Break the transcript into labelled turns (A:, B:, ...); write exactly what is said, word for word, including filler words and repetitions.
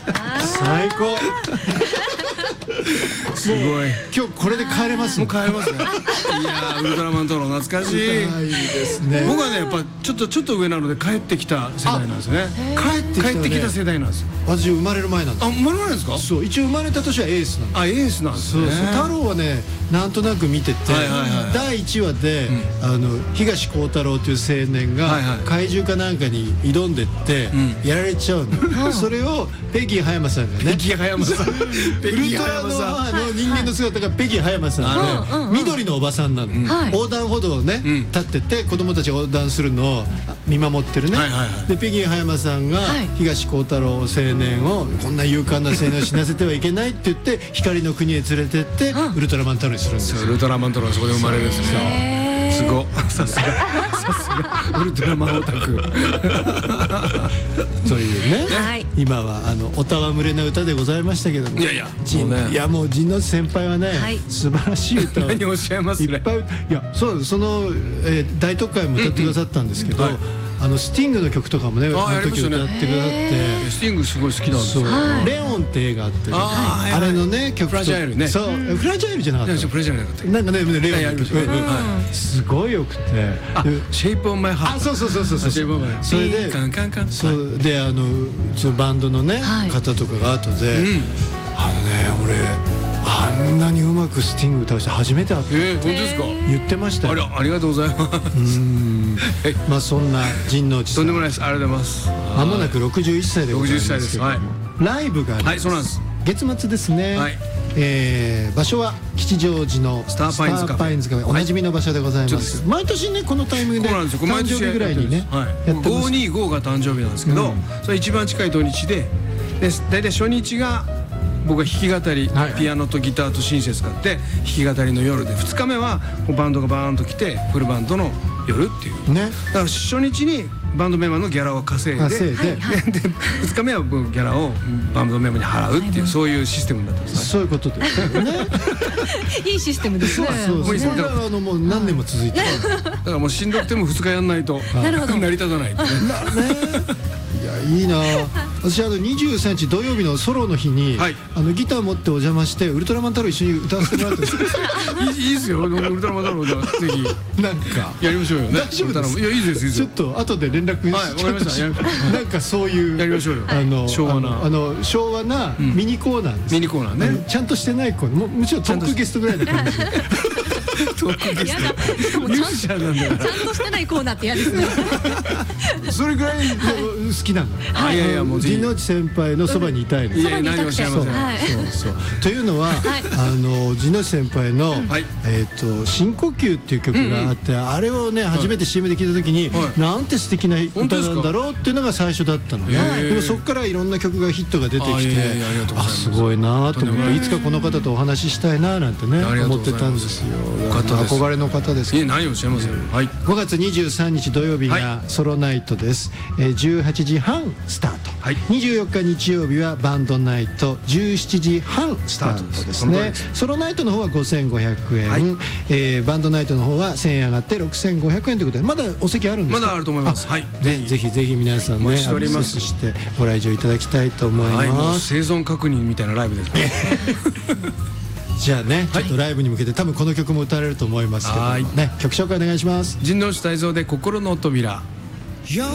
A: 最高。
B: すごい。
A: 今日これで帰れます
B: もう帰れますね。いやー、ウルトラマントロ懐かしい。
A: いいですね。
B: 僕はね、やっぱちょっとちょっと上なので帰ってきた世代なんですね。
A: 帰ってきたね。
B: 帰ってきた世代なんですよ。
A: 私生まれる前なんです。
B: あ、生まれる前ですか。
A: そう、一応生まれた年はエースなんです。
B: あ、エースなんですね。
A: そうそう、太郎はね、なんとなく見てて、だいいちわで、あの東光太郎という青年が怪獣かなんかに挑んでってやられちゃうの。それをペギー葉山さんがね、
B: ペギー葉山さん、ウ
A: ルトラの人間の姿がペギー葉山さんで、緑のおばさんなの。横断歩道をね立ってて、子供たちが横断するのを見守ってるね。でペギー葉山さんが東光太郎青年をこんな勇敢な青年を死なせてはいけないって言って光の国へ連れてってウルトラマン太郎にするんですよ。
B: ウルトラマントロがそこで生まれるんですよ。すごさすがさすがウルトラマンオタク。
A: そういうね、今はあのおたわむれな歌でございましたけども、
B: いやいや
A: いやもう陣内先輩はね素晴らしい歌を
B: 何をおっしゃいますね。
A: いっぱい、いやそうその大特会も歌ってくださったんですけど、あのスティングの曲とかもね、あの時歌ってくださって、
B: スティングすごい好きなんですよ。
A: レオンって映画あって、あれのね曲と、フラジャイルね、そうフラジャイルじゃなかった、フラジャイルなかった、なんかねレオンの曲すごいよくて、
B: シェイプオンマイハート、
A: そうそうそうそうそう、それでそうで、あのそのバンドのね方とかが後で、あのね俺あんなにうまくスティング歌う人初めて会った。
B: え、本当ですか。
A: 言ってましたよ。
B: ありがとうございます。うん、
A: まあそんな陣内さん、
B: とんでもないです。ありがとうございます。
A: まもなくろくじゅういっさいでございますけども、ライブが
B: はい、そうなんです。
A: 月末ですね。え場所は吉祥寺のスターパインズカフェ、おなじみの場所でございます。毎年ねこのタイミングで誕生日ぐらいにね
B: ごにごが誕生日なんですけど、それ一番近い土日で、だいたい初日が僕は弾き語り、ピアノとギターとシンセ使って弾き語りの夜で、ふつかめはバンドがバーンと来てフルバンドの夜っていうね。だから初日にバンドメンバーのギャラを稼いで、ふつかめはギャラをバンドメンバーに払うっていう、そういうシステムだったんです。
A: そういうことですよね。
C: いいシステムですね。
A: そうそう、それはあのもう何年も続いてる。
B: だからもうしんどくてもふつかやんないと成り立たないってね。
A: いやいいな。私あのにじゅうさんにち土曜日のソロの日にあのギター持ってお邪魔してウルトラマン太郎一緒に歌わせてもらったんです。
B: いいですよ、ウルトラマン太郎じゃぜひ
A: なんか
B: やりましょうよね。
A: 大丈夫です。
B: いやいいですいいです。
A: ちょっと後で連絡して、
B: はい、わかりました。
A: なんかそういう
B: やりましょうよ。
A: あの
B: 昭和な
A: あの昭和なミニコーナーです。
B: ミニコーナーね。
A: ちゃんとしてないコーナー、もむしろトークゲストぐらいの感じ。
C: トークゲスト。しかもちゃんとちゃんとしてないコーナーって嫌ですね。
A: それぐらい好きなの。
B: いやいやもう
A: 陣内先輩のそばにいたいの。
B: いやいや何をおっしゃいません。
A: そうそう。というのはあの陣内先輩のえっと深呼吸っていう曲があって、あれをね初めて シーエム で聞いた時になんて素敵な歌なんだろうっていうのが最初だったのね。でもそこからいろんな曲がヒットが出てきて、あすごいなと思って、いつかこの方とお話ししたいななんてね思ってたんですよ。憧れの方です。
B: いや何をおっしゃいますよ。
A: ごがつにじゅうさんにち土曜日がソロナイトです。じゅうはちじはんスタート。にじゅうよっか日曜日はバンドナイトじゅうしちじはんスタートですね。ソロナイトの方はごせんごひゃくえん、バンドナイトの方はせんえん上がってろくせんごひゃくえんということで、まだお席あるんですか。
B: まだあると思います。
A: ぜひぜひ皆さんねアクセスしてご来場いただきたいと思います。
B: 生存確認みたいなライブですね。
A: じゃあね、ちょっとライブに向けて多分この曲も歌われると思いますけどね、曲紹介お願いします。
B: 陣内泰造で心の扉。